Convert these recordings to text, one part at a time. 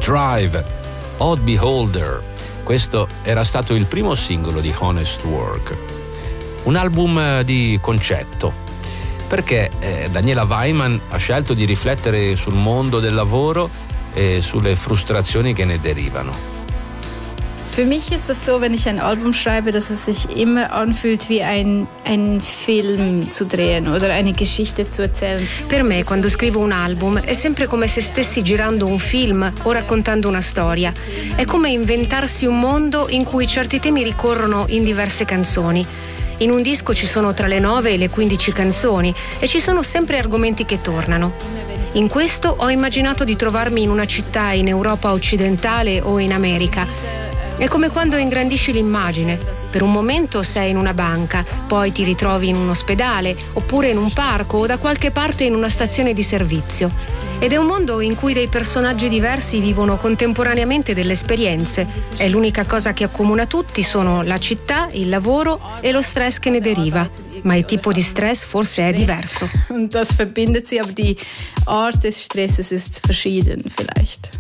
Drive, Odd Beholder. Questo era stato il primo singolo di Honest Work. Un album di concetto, perché Daniela Weimann ha scelto di riflettere sul mondo del lavoro e sulle frustrazioni che ne derivano. Für mich ist es so, wenn ich ein Album schreibe, dass es sich immer anfühlt wie ein Film zu drehen oder eine Geschichte zu erzählen. Per me, quando scrivo un album, è sempre come se stessi girando un film o raccontando una storia. È come inventarsi un mondo in cui certi temi ricorrono in diverse canzoni. In un disco ci sono tra le 9 e le 15 canzoni e ci sono sempre argomenti che tornano. In questo ho immaginato di trovarmi in una città in Europa occidentale o in America. È come quando ingrandisci l'immagine. Per un momento sei in una banca, poi ti ritrovi in un ospedale, oppure in un parco o da qualche parte in una stazione di servizio. Ed è un mondo in cui dei personaggi diversi vivono contemporaneamente delle esperienze. E l'unica cosa che accomuna tutti sono la città, il lavoro e lo stress che ne deriva. Ma il tipo di stress forse è diverso. Und das verbindet sie, aber die Art des Stresses ist verschieden vielleicht.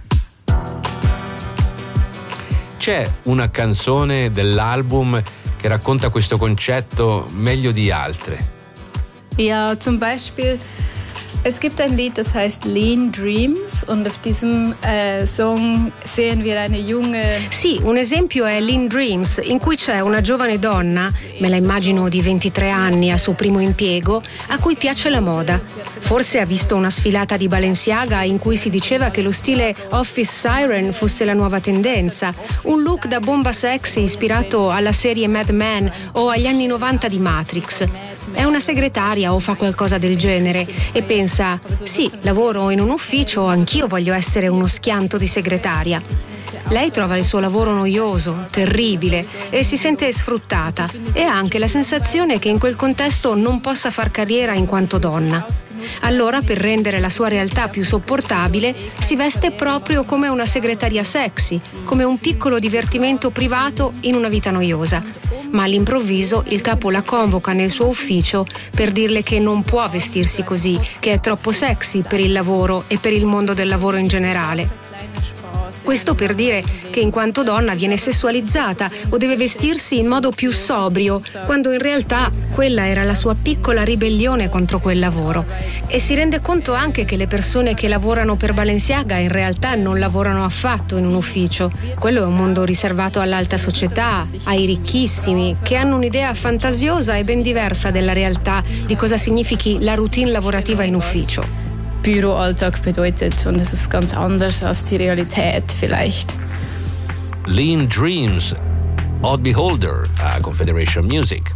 C'è una canzone dell'album che racconta questo concetto meglio di altre? Ja, zum Beispiel, es gibt ein Lied, das heißt Lean Dreams und auf diesem Song sehen wir eine junge... Sì, un esempio è Lean Dreams, in cui c'è una giovane donna, me la immagino di 23 anni al suo primo impiego, a cui piace la moda. Forse ha visto una sfilata di Balenciaga in cui si diceva che lo stile Office Siren fosse la nuova tendenza, un look da bomba sexy ispirato alla serie Mad Men o agli anni 90 di Matrix. È una segretaria o fa qualcosa del genere e pensa, sì, lavoro in un ufficio, anch'io voglio essere uno schianto di segretaria. Lei trova il suo lavoro noioso, terribile e si sente sfruttata e ha anche la sensazione che in quel contesto non possa far carriera in quanto donna. Allora, per rendere la sua realtà più sopportabile, si veste proprio come una segretaria sexy, come un piccolo divertimento privato in una vita noiosa. Ma all'improvviso il capo la convoca nel suo ufficio per dirle che non può vestirsi così, che è troppo sexy per il lavoro e per il mondo del lavoro in generale. Questo per dire che in quanto donna viene sessualizzata o deve vestirsi in modo più sobrio, quando in realtà quella era la sua piccola ribellione contro quel lavoro. E si rende conto anche che le persone che lavorano per Balenciaga in realtà non lavorano affatto in un ufficio. Quello è un mondo riservato all'alta società, ai ricchissimi, che hanno un'idea fantasiosa e ben diversa della realtà di cosa significhi la routine lavorativa in ufficio. Büroalltag bedeutet und es ist ganz anders als die Realität vielleicht. Lean Dreams, Odd Beholder, a Confederation Music.